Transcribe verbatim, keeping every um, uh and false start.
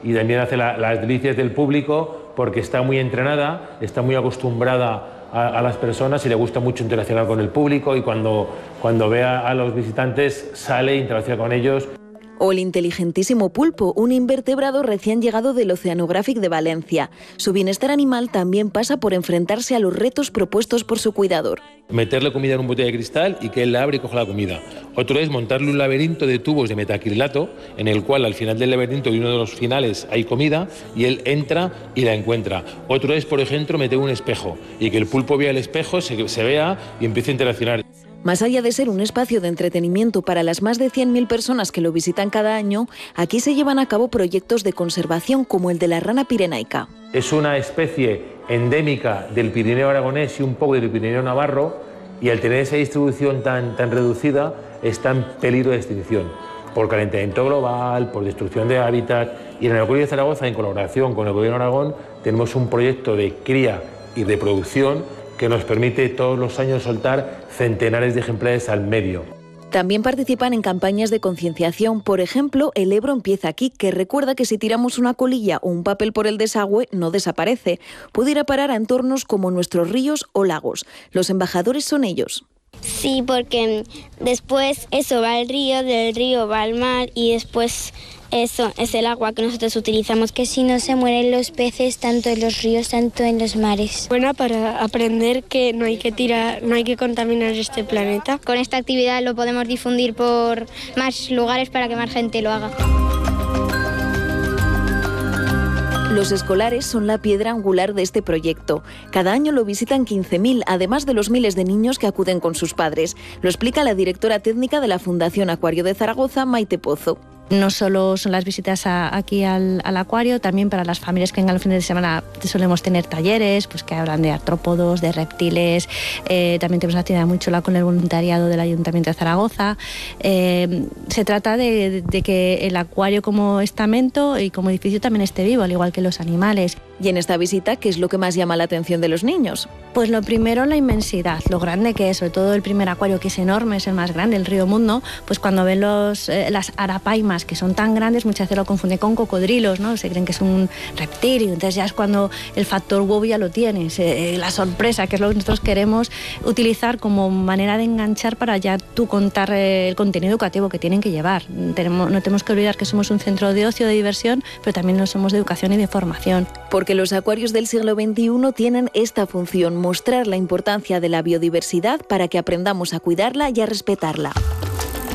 y también hace la, las delicias del público porque está muy entrenada, está muy acostumbrada a, a las personas y le gusta mucho interaccionar con el público, y cuando, cuando ve a, a los visitantes sale e interacciona con ellos. O el inteligentísimo pulpo, un invertebrado recién llegado del Oceanographic de Valencia. Su bienestar animal también pasa por enfrentarse a los retos propuestos por su cuidador. Meterle comida en un bote de cristal y que él la abre y coja la comida. Otro es montarle un laberinto de tubos de metacrilato en el cual al final del laberinto y uno de los finales hay comida y él entra y la encuentra. Otro es, por ejemplo, meter un espejo y que el pulpo vea el espejo, se, se vea y empiece a interaccionar. Más allá de ser un espacio de entretenimiento para las más de cien mil personas que lo visitan cada año, aquí se llevan a cabo proyectos de conservación como el de la rana pirenaica. Es una especie endémica del Pirineo aragonés y un poco del Pirineo navarro, y al tener esa distribución tan, tan reducida está en peligro de extinción por calentamiento global, por destrucción de hábitat. Y en el Acuario de Zaragoza, en colaboración con el Gobierno de Aragón, tenemos un proyecto de cría y reproducción que nos permite todos los años soltar centenares de ejemplares al medio. También participan en campañas de concienciación. Por ejemplo, El Ebro empieza aquí, que recuerda que si tiramos una colilla o un papel por el desagüe, no desaparece. Puede ir a parar a entornos como nuestros ríos o lagos. Los embajadores son ellos. Sí, porque después eso va al río, del río va al mar y después eso es el agua que nosotros utilizamos. Que si no se mueren los peces tanto en los ríos, tanto en los mares. Buena para aprender que no hay que tirar, no hay que contaminar este planeta. Con esta actividad lo podemos difundir por más lugares para que más gente lo haga. Los escolares son la piedra angular de este proyecto. Cada año lo visitan quince mil, además de los miles de niños que acuden con sus padres. Lo explica la directora técnica de la Fundación Acuario de Zaragoza, Maite Pozo. No solo son las visitas a, aquí al, al acuario, también para las familias que vengan los fines de semana solemos tener talleres, pues que hablan de artrópodos, de reptiles. Eh, también tenemos una actividad muy chula con el voluntariado del Ayuntamiento de Zaragoza. Eh, se trata de, de que el acuario como estamento y como edificio también esté vivo, al igual que los animales. Y en esta visita, ¿qué es lo que más llama la atención de los niños? Pues lo primero, la inmensidad, lo grande que es, sobre todo el primer acuario, que es enorme, es el más grande, el río Mundo. Pues cuando ven los, eh, las arapaimas, que son tan grandes, muchas veces lo confunden con cocodrilos, ¿no? Se creen que es un reptil, y entonces ya es cuando el factor wow ya lo tienes, eh, la sorpresa, que es lo que nosotros queremos utilizar como manera de enganchar para ya tú contar eh, el contenido educativo que tienen que llevar. Tenemos, no tenemos que olvidar que somos un centro de ocio, de diversión, pero también lo somos de educación y de formación. Porque los acuarios del siglo veintiuno tienen esta función: mostrar la importancia de la biodiversidad para que aprendamos a cuidarla y a respetarla.